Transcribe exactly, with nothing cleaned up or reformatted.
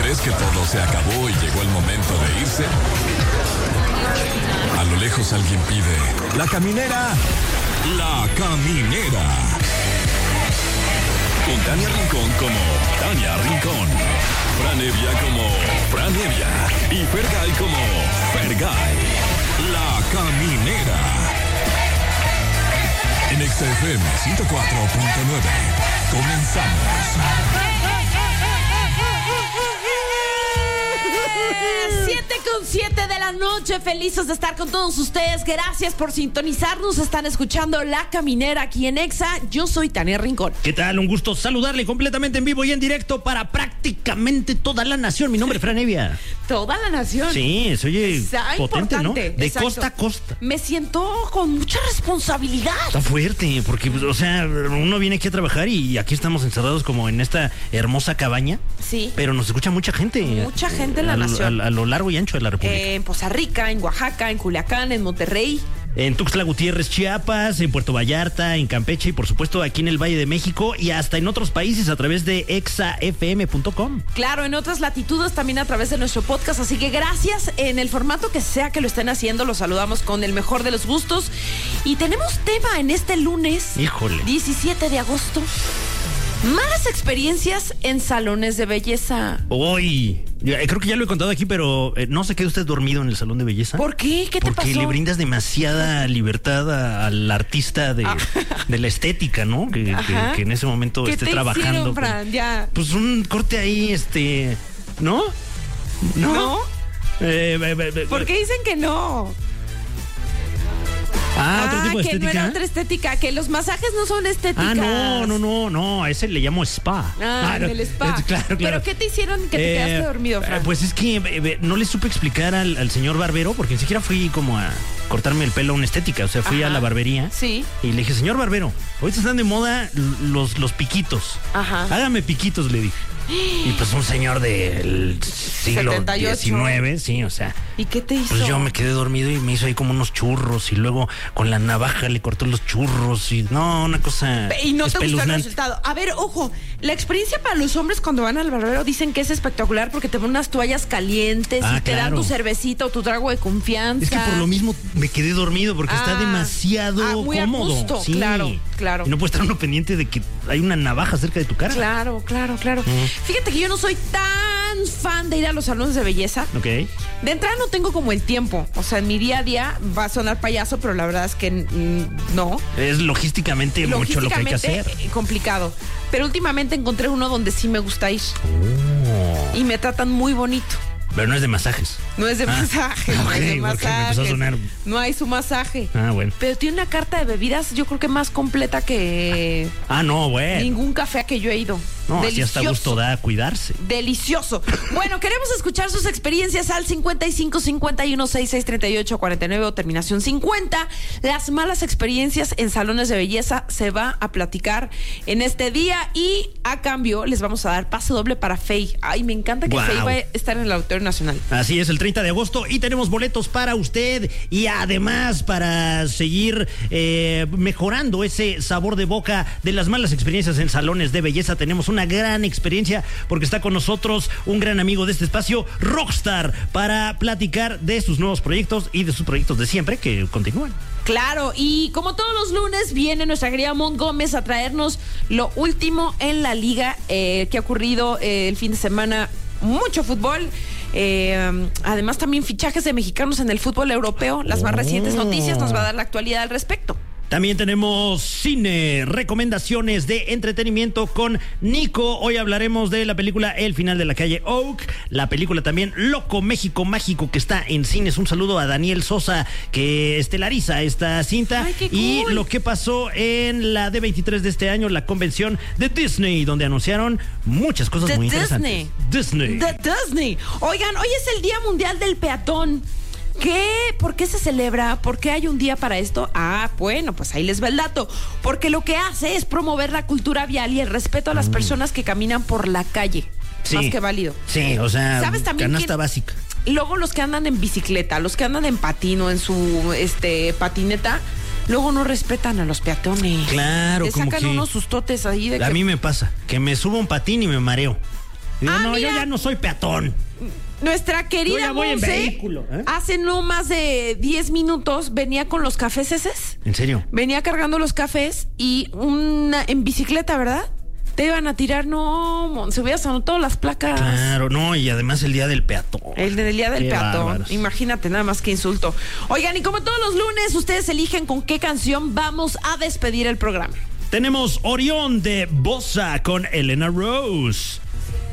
¿Crees que todo se acabó y llegó el momento de irse? A lo lejos alguien pide: ¡La caminera! ¡La caminera! Con Tania Rincón como Tania Rincón, Fran Evia como Fran Evia y Fergay como Fergay. La caminera. En Exa F M ciento cuatro punto nueve. Comenzamos. siete con siete de la noche, felices de estar con todos ustedes. Gracias por sintonizarnos. Están escuchando La Caminera aquí en Exa. Yo soy Tania Rincón. ¿Qué tal? Un gusto saludarle completamente en vivo y en directo para prácticamente toda la nación. Mi nombre es Fran Evia. Toda la nación. Sí, se oye Está potente, importante. ¿no? De Exacto. costa a costa. Me siento con mucha responsabilidad. Está fuerte, porque, o sea, uno viene aquí a trabajar y aquí estamos encerrados como en esta hermosa cabaña. Sí. Pero nos escucha mucha gente. Mucha gente en la a, nación. A, a lo largo y ancho de la República. Eh, en Poza Rica, en Oaxaca, en Culiacán, en Monterrey. En Tuxtla Gutiérrez, Chiapas, en Puerto Vallarta, en Campeche y por supuesto aquí en el Valle de México y hasta en otros países a través de exa f m punto com. Claro, en otras latitudes también a través de nuestro podcast, así que gracias. En el formato que sea que lo estén haciendo, los saludamos con el mejor de los gustos. Y tenemos tema en este lunes, Híjole. diecisiete de agosto. Malas experiencias en salones de belleza. Hoy, creo que ya lo he contado aquí, pero eh, no se quede usted dormido en el salón de belleza. ¿Por qué? ¿Qué te Porque pasó? le brindas demasiada libertad a- al artista de, Ah. de la estética, ¿no? Que, que- Ajá. que en ese momento ¿Qué esté te trabajando. hicieron, Fran? Ya. Pues un corte ahí, este, ¿no? ¿No? ¿No? Eh, eh, eh, ¿Por qué dicen que no? Ah, otro tipo de que estética. no era otra estética, que los masajes no son estéticas. Ah, no, no, no, no, a ese le llamo spa. Ah, en no, el spa. eh, Claro, claro. ¿Pero qué te hicieron que te Eh, quedaste dormido, Fran? eh, Pues es que eh, eh, no le supe explicar al, al señor barbero, porque ni siquiera fui como a cortarme el pelo a una estética. O sea, fui Ajá. a la barbería. Sí. Y le dije, señor barbero, ahorita están de moda los, los piquitos. Ajá. Hágame piquitos, le dije. Y pues un señor del siglo setenta y ocho. diecinueve, sí, o sea. ¿Y qué te hizo? Pues yo me quedé dormido y me hizo ahí como unos churros y luego con la navaja le cortó los churros y no, una cosa Y no te gustó el espeluznante. resultado. A ver, ojo, la experiencia para los hombres cuando van al barbero dicen que es espectacular porque te ponen unas toallas calientes Ah, y te dan claro. tu cervecita o tu trago de confianza. Es que por lo mismo me quedé dormido porque está Ah, demasiado ah, muy a cómodo. gusto, Sí. claro, claro. Y no puede estar uno pendiente de que hay una navaja cerca de tu cara. Claro, claro, claro. Fíjate que yo no soy tan fan de ir a los salones de belleza. Ok. De entrada no tengo como el tiempo. O sea, en mi día a día va a sonar payaso, pero la verdad es que mm, no. Es logísticamente, mucho lo que hay que hacer. Logísticamente, eh, complicado. Pero últimamente encontré uno donde sí me gusta ir. Oh. Y me tratan muy bonito. Pero no es de masajes. No es de Ah, masaje, no ok, es de porque me empezó a masaje. sonar. No hay su masaje. Ah, bueno. Pero tiene una carta de bebidas, yo creo que más completa que Ah, no, bueno. ningún café a que yo he ido. No, así Delicioso. hasta gusto da a cuidarse. Delicioso. Bueno, queremos escuchar sus experiencias al cincuenta y cinco cincuenta y uno sesenta y seis treinta y ocho cuarenta y nueve o terminación cincuenta. Las malas experiencias en salones de belleza se va a platicar en este día y a cambio les vamos a dar pase doble para Fey. Ay, me encanta que Wow. Fey va a estar en el Auditorio Nacional. Así es, el treinta de agosto y tenemos boletos para usted y además para seguir eh, mejorando ese sabor de boca de las malas experiencias en salones de belleza. Tenemos una gran experiencia porque está con nosotros un gran amigo de este espacio, Rockstar, para platicar de sus nuevos proyectos y de sus proyectos de siempre que continúan. Claro, y como todos los lunes viene nuestra querida Mon Gómez a traernos lo último en la liga eh, que ha ocurrido eh, el fin de semana. Mucho fútbol. Eh, además también fichajes de mexicanos en el fútbol europeo. Las más Oh. recientes noticias nos va a dar la actualidad al respecto. También tenemos cine, recomendaciones de entretenimiento con Nico. Hoy hablaremos de la película El final de la calle Oak, la película también Loco México Mágico que está en cines. Un saludo a Daniel Sosa que estelariza esta cinta. Ay, qué y cool. lo que pasó en la D veintitrés de este año, la convención de Disney, donde anunciaron muchas cosas The muy Disney. interesantes. Disney. The Disney. Oigan, hoy es el Día Mundial del Peatón. ¿Qué? ¿Por qué se celebra? ¿Por qué hay un día para esto? Ah, bueno, pues ahí les va el dato. Porque lo que hace es promover la cultura vial y el respeto a las personas que caminan por la calle. Sí. Más que válido. Sí, o sea, ¿Sabes también canasta quién- básica. Luego los que andan en bicicleta, los que andan en patino, en su este patineta, luego no respetan a los peatones. Claro, Le como sacan que unos sustotes ahí de a que... mí me pasa que me subo un patín y me mareo. Digo, Ah, no, mira. yo ya no soy peatón. Nuestra Yo querida ya voy en Monse, vehículo, ¿eh? hace no más de diez minutos venía con los cafés eses. ¿En serio? Venía cargando los cafés y una en bicicleta, ¿verdad? Te iban a tirar, no, Mon, se hubieras anotado las placas. Claro, no, y además el día del peatón. El del día del Qué peatón. bárbaros. Imagínate, nada más que insulto. Oigan, y como todos los lunes, ustedes eligen con qué canción vamos a despedir el programa. Tenemos Orión de Bossa con Elena Rose.